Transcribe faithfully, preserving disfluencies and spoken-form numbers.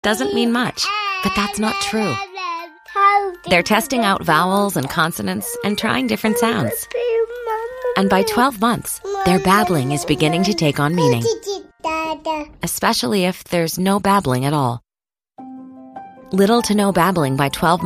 doesn't mean much, but that's not true. They're testing out vowels and consonants and trying different sounds. And by twelve months, their babbling is beginning to take on meaning, especially if there's no babbling at all. Little to no babbling by twelve months.